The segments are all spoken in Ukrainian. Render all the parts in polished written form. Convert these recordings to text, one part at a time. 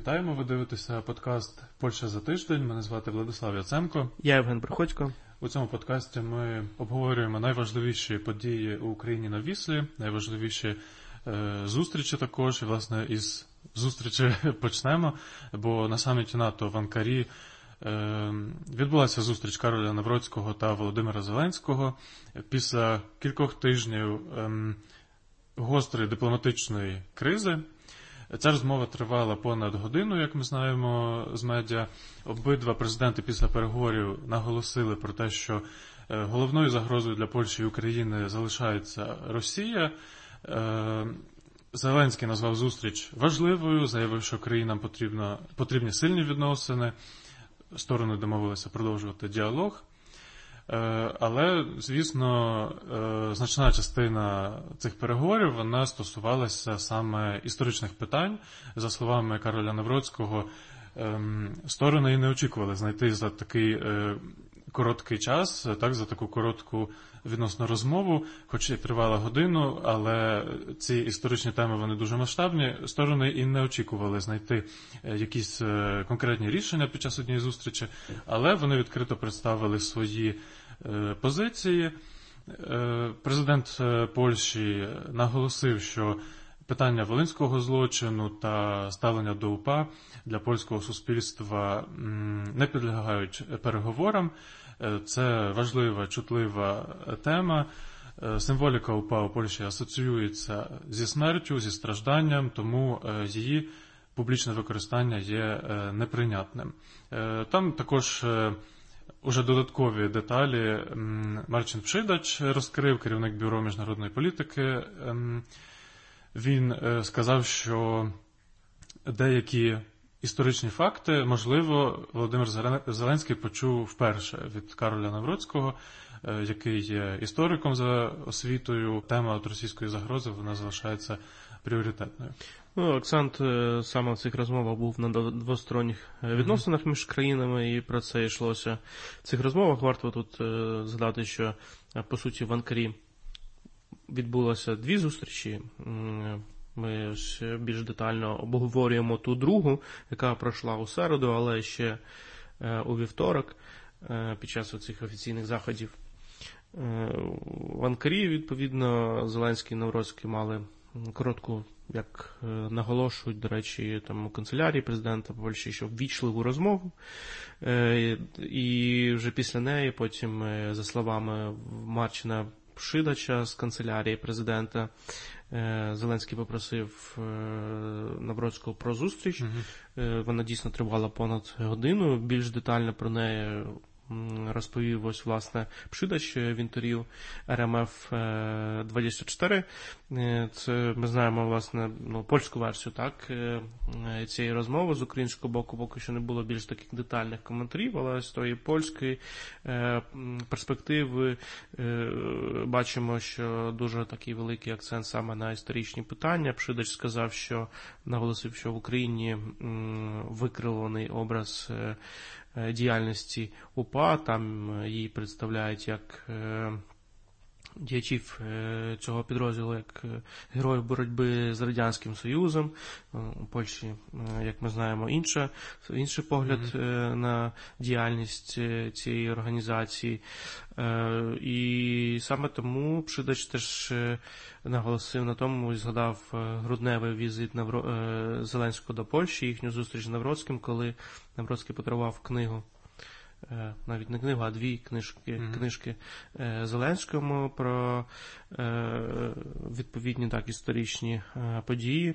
Вітаємо, ви дивитеся подкаст «Польща за тиждень». Мене звати Владислав Яценко. Я Євген Приходько. У цьому подкасті ми обговорюємо найважливіші події у Україні на Віслі, найважливіші зустрічі також. І, власне, із зустрічі почнемо, бо на саміті НАТО в Анкарі відбулася зустріч Кароля Навроцького та Володимира Зеленського. Після кількох тижнів гострої дипломатичної кризи ця розмова тривала понад годину, як ми знаємо з медіа. Обидва президенти після переговорів наголосили про те, що головною загрозою для Польщі і України залишається Росія. Зеленський назвав зустріч важливою, заявив, що країнам потрібні сильні відносини, сторони домовилися продовжувати діалог. Але, звісно, значна частина цих переговорів, вона стосувалася саме історичних питань. За словами Кароля Навроцького, сторони і не очікували знайти за такий короткий час, так, за таку коротку відносно розмову, хоч і тривала годину, але ці історичні теми, вони дуже масштабні. Сторони і не очікували знайти якісь конкретні рішення під час однієї зустрічі, але вони відкрито представили свої позиції. Президент Польщі наголосив, що питання волинського злочину та ставлення до УПА для польського суспільства не підлягають переговорам. Це важлива, чутлива тема. Символіка УПА у Польщі асоціюється зі смертю, зі стражданням, тому її публічне використання є неприйнятним. Там також уже додаткові деталі Марчин Пшидач розкрив, керівник Бюро міжнародної політики. Він сказав, що деякі історичні факти, можливо, Володимир Зеленський почув вперше від Кароля Навроцького, який є істориком за освітою. Тема російської загрози, вона залишається пріоритетною. Акцент саме в цих розмовах був на двосторонніх відносинах між країнами, і про це йшлося в цих розмовах. Варто тут згадати, що, по суті, в Анкарі відбулося дві зустрічі. Ми ж більш детально обговорюємо ту другу, яка пройшла у середу, але ще у вівторок під час цих офіційних заходів. В Анкарі, відповідно, Зеленський і Навроцький мали коротку, як наголошують, до речі, там у канцелярії президента Польщі, що ввічливу розмову. І вже після неї потім, за словами Марчина Пшидача з канцелярії президента, Зеленський попросив Навроцького про зустріч. Вона дійсно тривала понад годину. Більш детально про неї розповів ось, власне, Пшидач в інтерв'ю РМФ-24. Це ми знаємо, власне, польську версію, так, цієї розмови. З українського боку поки що не було більш таких детальних коментарів, але з тої польської перспективи бачимо, що дуже такий великий акцент саме на історичні питання. Пшидач сказав, що наголосив, що в Україні викривлений образ діяльності УПА, там її представляють як діячів цього підрозділу, як героїв боротьби з Радянським Союзом. У Польщі, як ми знаємо, інший погляд на діяльність цієї організації. І саме тому Пшидач теж наголосив на тому і згадав грудневий візит Зеленського до Польщі, їхню зустріч з Навроцьким, коли Навроцький подарував книгу, навіть не книгу, а дві книжки Зеленському про відповідні так історичні події.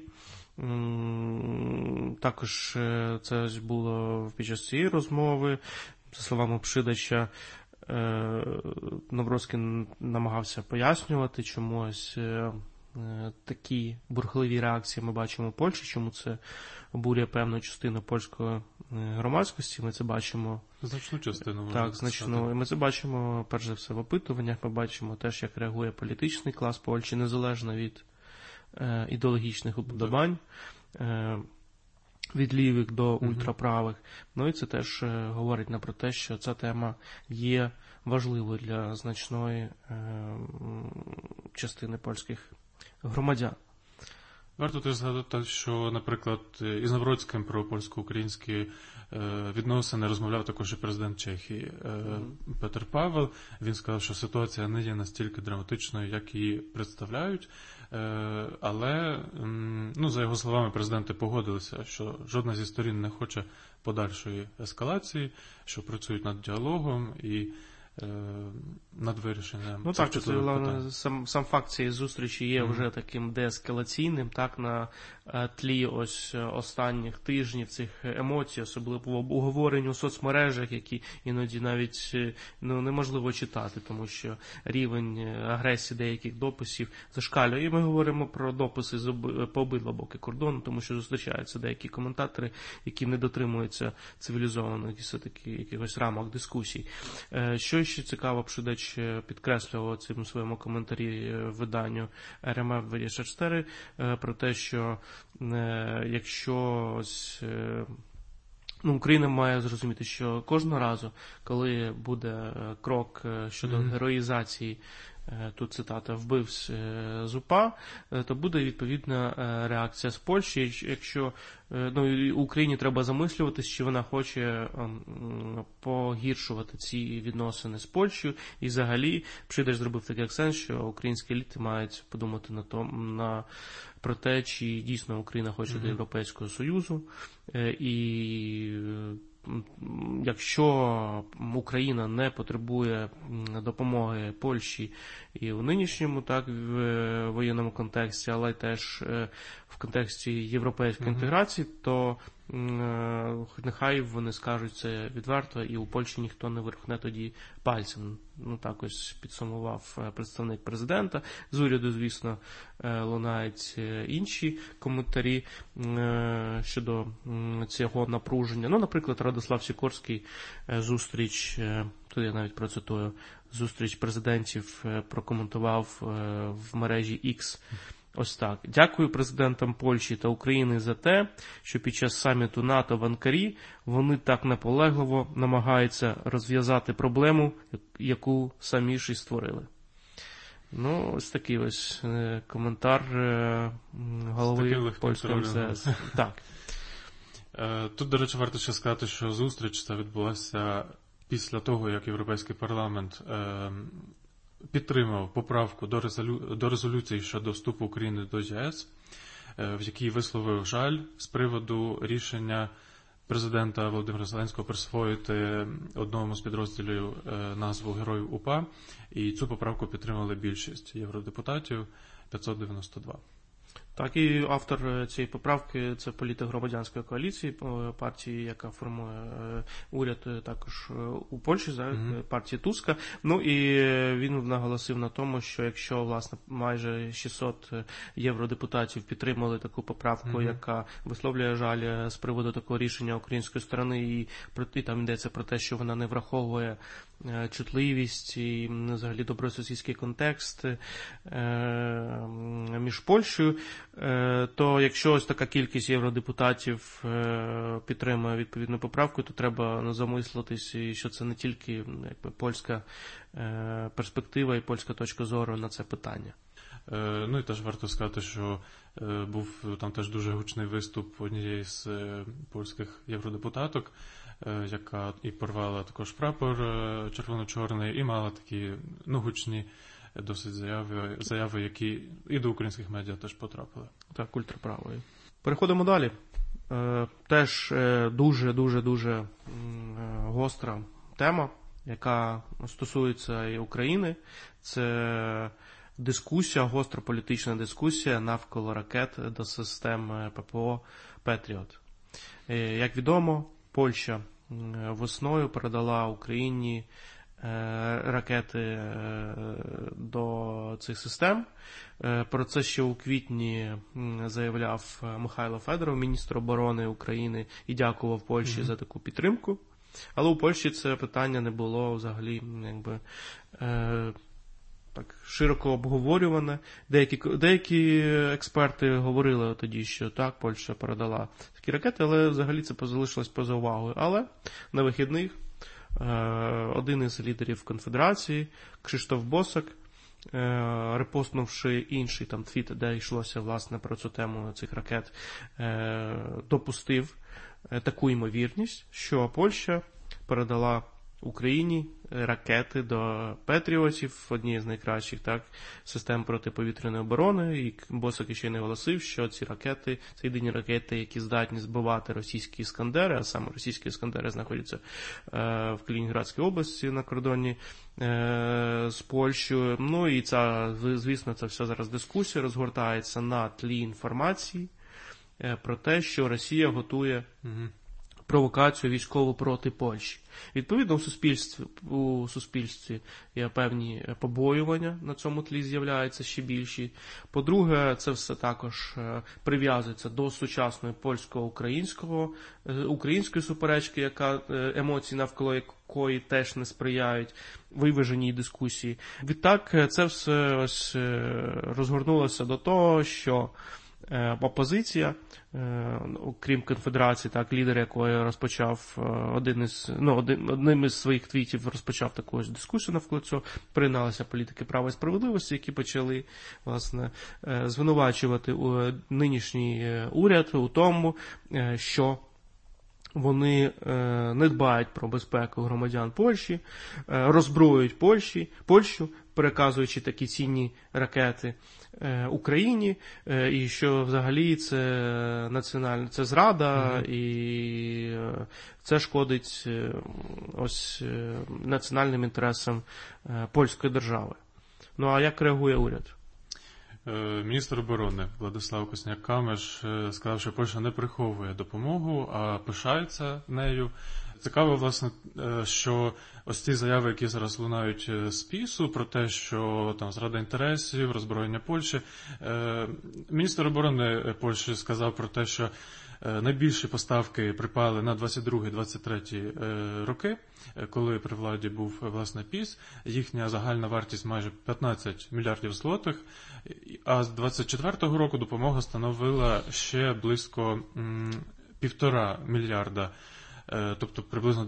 Також це було під час цієї розмови. За словами Пшидача, Навроцький намагався пояснювати, чому ось такі бурхливі реакції ми бачимо в Польщі, чому це обурює певну частину польської громадськості. Ми це бачимо. Значну частину. Так, значну. Ми це бачимо, перш за все, в опитуваннях. Ми бачимо теж, як реагує політичний клас Польщі, незалежно від ідеологічних уподобань, від лівих до ультраправих. Ну і це теж говорить нам про те, що ця тема є важливою для значної частини польських громадян. Варто теж згадати, що, наприклад, із Навроцьким про польсько-українські відносини розмовляв також і президент Чехії Петр Павел. Він сказав, що ситуація не є настільки драматичною, як її представляють, але, за його словами, президенти погодилися, що жодна зі сторін не хоче подальшої ескалації, що працюють над діалогом і над вирішенням цих чутливих питань. Сам факт цієї зустрічі є вже таким деескалаційним, так, на тлі ось останніх тижнів цих емоцій, особливо в обговоренні у соцмережах, які іноді навіть неможливо читати, тому що рівень агресії деяких дописів зашкалює. І ми говоримо про дописи по обидва боки кордону, тому що зустрічаються деякі коментатори, які не дотримуються цивілізованих все-таки якихось рамок дискусій. Що ще цікаво, Пшидич підкреслював цим своєму коментарі виданню РМФ-24 про те, що якщо Україна має зрозуміти, що кожного разу, коли буде крок щодо героїзації, тут цитата, вбивць з УПА, то буде відповідна реакція з Польщі. Якщо Україні треба замислюватись, чи вона хоче погіршувати ці відносини з Польщею. І взагалі Пшидич зробив такий акцент, що українські еліти мають подумати про те, чи дійсно Україна хоче до Європейського Союзу. І якщо Україна не потребує допомоги Польщі і у нинішньому, так, в воєнному контексті, але теж в контексті європейської інтеграції, то нехай вони скажуть це відверто, і у Польщі ніхто не вирухне тоді пальцем. Так ось підсумував представник президента. З уряду, звісно, лунають інші коментарі щодо цього напруження. Наприклад, Радослав Сікорський зустріч, тут я навіть процитую, зустріч президентів прокоментував в мережі X. Ось так. Дякую президентам Польщі та України за те, що під час саміту НАТО в Анкарі вони так наполегливо намагаються розв'язати проблему, яку самі ж і створили. Ось такий ось коментар голови польського МЗС. Так. Тут, до речі, варто ще сказати, що зустріч ця відбулася після того, як Європейський парламент підтримав поправку до резолюції щодо вступу України до ЄС, в якій висловив жаль з приводу рішення президента Володимира Зеленського присвоїти одному з підрозділів назву Героїв УПА, і цю поправку підтримали більшість євродепутатів, 592. Так, і автор цієї поправки – це політик громадянської коаліції, партії, яка формує уряд також у Польщі, партії Туска. І він наголосив на тому, що якщо, власне, майже 600 євродепутатів підтримали таку поправку, яка висловлює жаль з приводу такого рішення української сторони, і там йдеться про те, що вона не враховує чутливість і взагалі добросусідський контекст між Польщею, то якщо ось така кількість євродепутатів підтримує відповідну поправку, то треба замислитись, що це не тільки польська перспектива і польська точка зору на це питання. І теж варто сказати, що був там теж дуже гучний виступ однієї з польських євродепутаток, яка і порвала також прапор червоно-чорний, і мала такі гучні досить заяви, які і до українських медіа теж потрапили. Так, ультраправої. Переходимо далі. Теж дуже гостра тема, яка стосується і України. Це дискусія, гостра політична дискусія навколо ракет до систем ППО «Петріот». Як відомо, Польща весною передала Україні ракети до цих систем. Про це ще у квітні заявляв Михайло Федоров, міністр оборони України, і дякував Польщі за таку підтримку. Але у Польщі це питання не було взагалі так широко обговорюване. Деякі експерти говорили тоді, що так, Польща передала такі ракети, але взагалі це залишилось поза увагою. Але на вихідних один із лідерів конфедерації, Крzysztof Bosak, репостнувши інший там твіт, де йшлося, власне, про цю тему цих ракет, допустив таку ймовірність, що Польща передала Україні ракети до Петріотів, однієї з найкращих систем протиповітряної оборони, і Босак ще не оголосив, що ці ракети, це єдині ракети, які здатні збивати російські іскандери, а саме російські іскандери знаходяться в Калінінградській області на кордоні з Польщею. Ну і звісно, це вся зараз дискусія розгортається на тлі інформації про те, що Росія готує провокацію військову проти Польщі. Відповідно, у суспільстві є певні побоювання, на цьому тлі з'являються ще більші. По-друге, це все також прив'язується до сучасної польсько-української суперечки, яка емоції навколо якої теж не сприяють виваженій дискусії. Відтак, це все ось розгорнулося до того, що опозиція, крім конфедерації, лідер якої розпочав одним із своїх твітів розпочав таку ось дискусію навколо цього, приєдналися політики права і справедливості, які почали, власне, звинувачувати нинішній уряд у тому, що вони не дбають про безпеку громадян Польщі, роззброюють Польщу, переказуючи такі цінні ракети Україні, і що взагалі це зрада, і це шкодить ось національним інтересам польської держави. Ну а як реагує уряд? Міністр оборони Владислав Косняк-Камиш сказав, що Польща не приховує допомогу, а пишається нею. Цікаво, власне, що ось ці заяви, які зараз лунають з ПІСу, про те, що там зрада інтересів, роззброєння Польщі. Міністр оборони Польщі сказав про те, що найбільші поставки припали на 22-23 роки, коли при владі був, власне, ПІС. Їхня загальна вартість майже 15 мільярдів злотих, а з 24-го року допомога становила ще близько 1,5 мільярда, тобто приблизно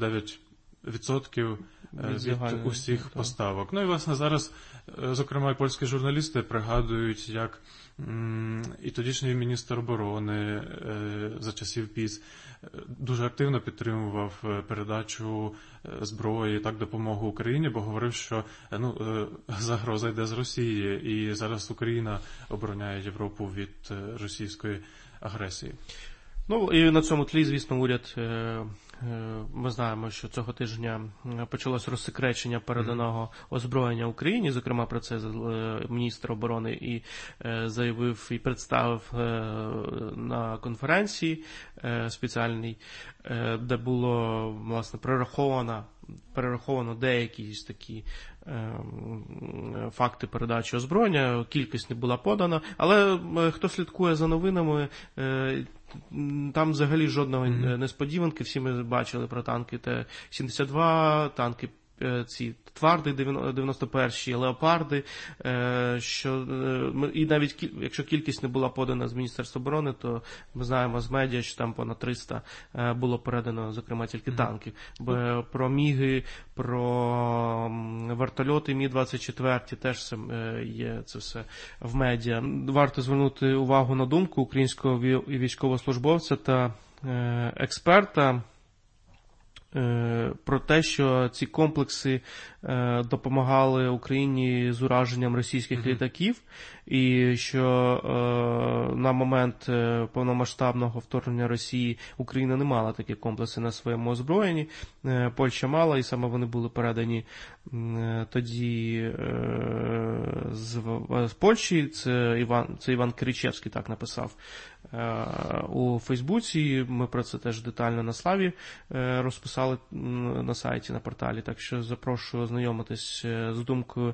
9% від усіх поставок. Ну і, власне, зараз, зокрема, і польські журналісти пригадують, як і тодішній міністр оборони за часів ПІС дуже активно підтримував передачу зброї, допомогу Україні, бо говорив, що загроза йде з Росії, і зараз Україна обороняє Європу від російської агресії. Ну, і на цьому тлі, звісно, уряд, ми знаємо, що цього тижня почалось розсекречення переданого озброєння Україні, зокрема про це міністр оборони і заявив, і представив на конференції спеціальній, де було, власне, перераховано деякі такі факти передачі озброєння, кількість не була подана, але хто слідкує за новинами, там взагалі жодної несподіванки, всі ми бачили про танки Т-72, танки ці Тварди 91-ті, Леопарди, і навіть якщо кількість не була подана з Міністерства оборони, то ми знаємо з медіа, що там понад 300 було передано, зокрема, тільки танків. Про Міги, про вертольоти Мі-24 теж є це все в медіа. Варто звернути увагу на думку українського військовослужбовця та експерта про те, що ці комплекси допомагали Україні з ураженням російських літаків, і що на момент повномасштабного вторгнення Росії Україна не мала такі комплекси на своєму озброєнні, Польща мала, і саме вони були передані тоді з Польщі. Це Іван Киричевський так написав у Фейсбуці, ми про це теж детально на Славі розписали на сайті, на порталі, так що запрошую ознайомитись з думкою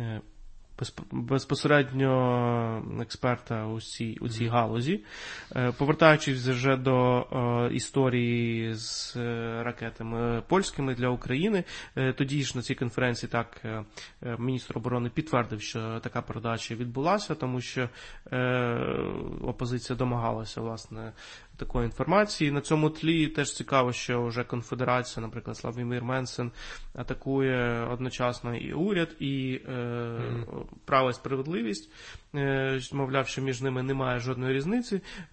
безпосередньо експерта у цій галузі. Повертаючись вже до історії з ракетами польськими для України, тоді ж на цій конференції міністр оборони підтвердив, що така передача відбулася, тому що опозиція домагалася, власне, такої інформації. На цьому тлі теж цікаво, що вже конфедерація, наприклад, Славомір Менцен, атакує одночасно і уряд, і право і справедливість, мовляв, що між ними немає жодної різниці.